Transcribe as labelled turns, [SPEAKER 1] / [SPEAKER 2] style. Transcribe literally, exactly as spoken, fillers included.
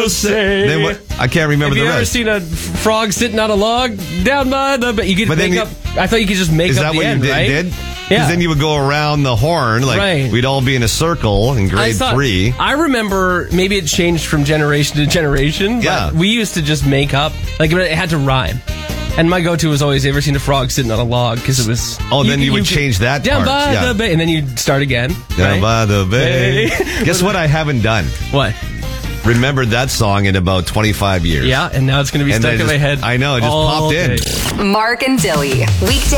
[SPEAKER 1] so say.
[SPEAKER 2] Then what? I can't remember
[SPEAKER 1] Have
[SPEAKER 2] the
[SPEAKER 1] you ever
[SPEAKER 2] rest.
[SPEAKER 1] seen a frog sitting on a log down by the... But you could
[SPEAKER 2] But then
[SPEAKER 1] make
[SPEAKER 2] you-
[SPEAKER 1] up... I thought you could just make
[SPEAKER 2] Is
[SPEAKER 1] up
[SPEAKER 2] that
[SPEAKER 1] the
[SPEAKER 2] what
[SPEAKER 1] end,
[SPEAKER 2] you did?
[SPEAKER 1] right?
[SPEAKER 2] did?
[SPEAKER 1] Yeah.
[SPEAKER 2] Because then you would go around the horn, like
[SPEAKER 1] Right.
[SPEAKER 2] we'd all be in a circle in
[SPEAKER 1] I
[SPEAKER 2] grade
[SPEAKER 1] thought-
[SPEAKER 2] three.
[SPEAKER 1] I remember maybe it changed from generation to generation. But
[SPEAKER 2] Yeah.
[SPEAKER 1] we used to just make up, like it had to rhyme. And my go-to was always, ever seen a frog sitting on a log? Because it was...
[SPEAKER 2] Oh, then you would
[SPEAKER 1] could-
[SPEAKER 2] change that
[SPEAKER 1] Down
[SPEAKER 2] part,
[SPEAKER 1] by
[SPEAKER 2] yeah.
[SPEAKER 1] the bay. And then you'd start again.
[SPEAKER 2] Down
[SPEAKER 1] right?
[SPEAKER 2] by the bay.
[SPEAKER 1] Bay.
[SPEAKER 2] Guess what I haven't done?
[SPEAKER 1] What?
[SPEAKER 2] Remembered that song in about twenty-five years.
[SPEAKER 1] Yeah, and now it's going to be
[SPEAKER 2] And
[SPEAKER 1] stuck
[SPEAKER 2] then
[SPEAKER 1] in
[SPEAKER 2] just-
[SPEAKER 1] my head.
[SPEAKER 2] I know, it just
[SPEAKER 1] all
[SPEAKER 2] popped in.
[SPEAKER 1] day.
[SPEAKER 3] Mark and Billy. Weekday